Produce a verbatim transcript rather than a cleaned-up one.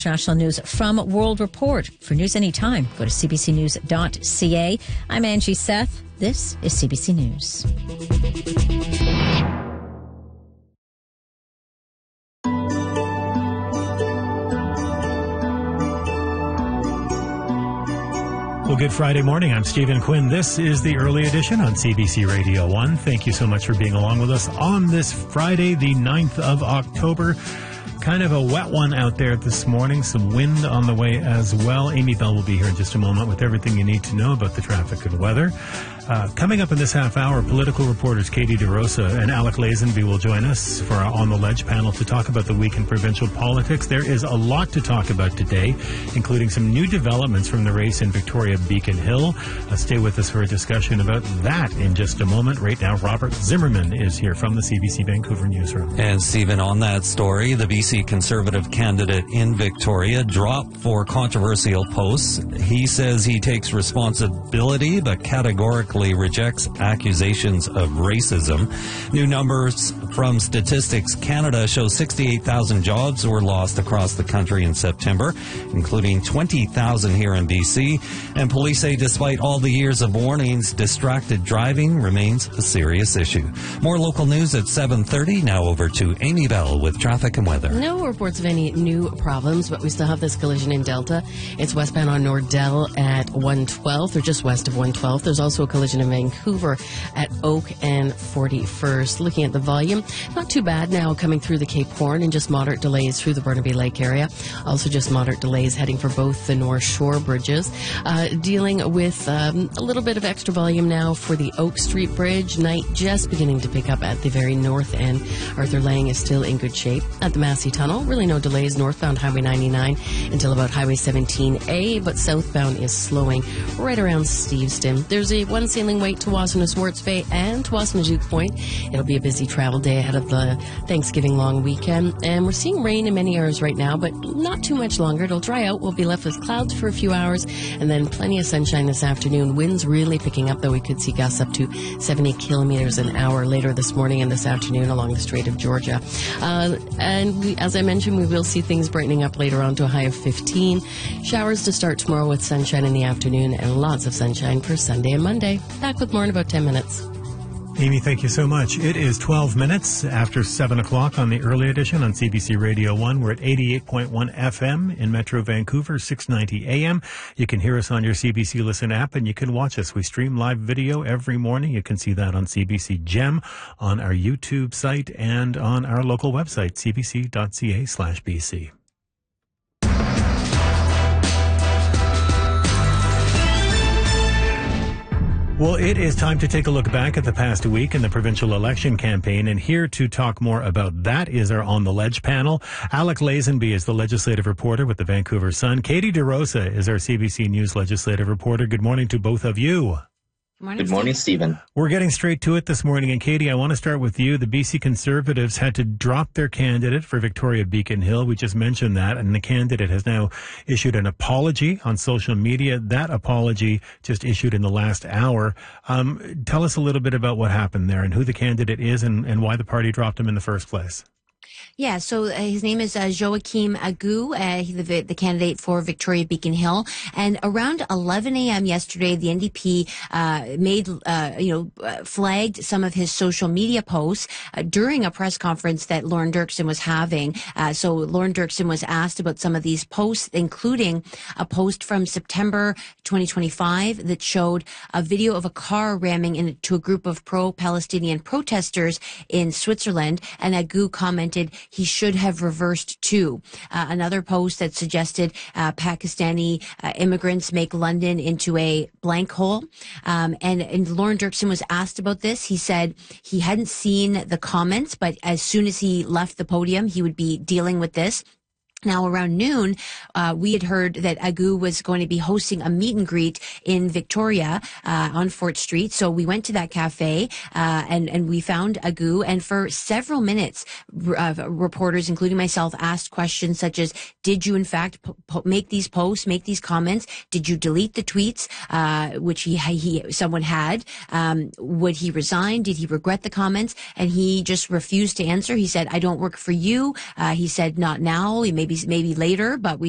International news from World Report. For news anytime, go to c b c news dot c a. I'm Angie Seth. This is C B C News. Well, good Friday morning. I'm Stephen Quinn. This is the early edition on C B C Radio one. Thank you so much for being along with us on this Friday, the ninth of October. Kind of a wet one out there this morning. Some wind on the way as well. Amy Bell will be here in just a moment with everything you need to know about the traffic and weather. Uh, coming up in this half hour, political reporters Katie DeRosa and Alec Lazenby will join us for our On the Ledge panel to talk about the week in provincial politics. There is a lot to talk about today, including some new developments from the race in Victoria Beacon Hill. Uh, stay with us for a discussion about that in just a moment. Right now, Robert Zimmerman is here from the C B C Vancouver newsroom. And Stephen, on that story, the B C Conservative candidate in Victoria dropped for controversial posts. He says he takes responsibility, but categorically rejects accusations of racism. New numbers from Statistics Canada show sixty-eight thousand jobs were lost across the country in September, including twenty thousand here in B C. And police say despite all the years of warnings, distracted driving remains a serious issue. More local news at seven thirty. Now over to Amy Bell with traffic and weather. No reports of any new problems, but we still have this collision in Delta. It's westbound on Nordell at one twelfth, or just west of one twelfth. There's also a collision in Vancouver at Oak and forty-first. Looking at the volume, not too bad now coming through the Cape Horn, and just moderate delays through the Burnaby Lake area. Also just moderate delays heading for both the North Shore bridges. Uh, dealing with um, a little bit of extra volume now for the Oak Street Bridge. Night just beginning to pick up at the very north end. Arthur Lang is still in good shape. At the Massey Tunnel, really no delays northbound Highway ninety-nine until about Highway seventeen A, but southbound is slowing right around Steveston. There's a one sailing wait to Wasana Swartz Bay and to Wasana Duke Point. It'll be a busy travel day ahead of the Thanksgiving long weekend, and we're seeing rain in many areas right now, but not too much longer. It'll dry out. We'll be left with clouds for a few hours, and then plenty of sunshine this afternoon. Winds really picking up, though we could see gusts up to seventy kilometers an hour later this morning and this afternoon along the Strait of Georgia. Uh, and we, as I mentioned, we will see things brightening up later on to a high of fifteen. Showers to start tomorrow with sunshine in the afternoon and lots of sunshine for Sunday and Monday. Back with more in about ten minutes. Amy, thank you so much. It is twelve minutes after seven o'clock on the early edition on C B C Radio one. We're at eighty-eight point one F M in Metro Vancouver, six ninety A M. You can hear us on your C B C Listen app, and you can watch us. We stream live video every morning. You can see that on C B C Gem, on our YouTube site, and on our local website, c b c dot c a slash b c. Well, it is time to take a look back at the past week in the provincial election campaign, and here to talk more about that is our On the Ledge panel. Alec Lazenby is the legislative reporter with the Vancouver Sun. Katie DeRosa is our C B C News legislative reporter. Good morning to both of you. Good morning, Good morning, Stephen. We're getting straight to it this morning. And Katie, I want to start with you. The B C Conservatives had to drop their candidate for Victoria Beacon Hill. We just mentioned that. And the candidate has now issued an apology on social media. That apology just issued in the last hour. Um, tell us a little bit about what happened there and who the candidate is and, and why the party dropped him in the first place. Yeah, so uh, his name is uh, Joachim Agu, uh, he's the, the candidate for Victoria Beacon Hill. And around eleven A M yesterday, the N D P uh, made, uh, you know, uh, flagged some of his social media posts uh, during a press conference that Lauren Dirksen was having. Uh, so Lauren Dirksen was asked about some of these posts, including a post from September twenty twenty-five that showed a video of a car ramming into a group of pro-Palestinian protesters in Switzerland. And Agu commented he should have reversed too. Uh, another post that suggested uh, Pakistani uh, immigrants make London into a blank hole. Um, and, and Lauren Dirksen was asked about this. He said he hadn't seen the comments, but as soon as he left the podium, he would be dealing with this. Now, around noon, uh, we had heard that Agu was going to be hosting a meet and greet in Victoria, uh, on Fort Street. So we went to that cafe, uh, and, and we found Agu. And for several minutes, uh, reporters, including myself, asked questions such as, did you in fact po- po- make these posts, make these comments? Did you delete the tweets, uh, which he, he, someone had? Um, would he resign? Did he regret the comments? And he just refused to answer. He said, I don't work for you. Uh, he said, not now. Maybe Maybe later, but we